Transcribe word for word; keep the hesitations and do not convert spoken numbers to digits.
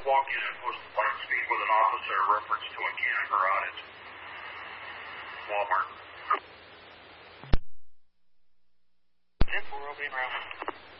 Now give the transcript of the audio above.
walk in and post the bike speed with an officer reference to a Gallagher audit. Walmart. ten four, I'll be around.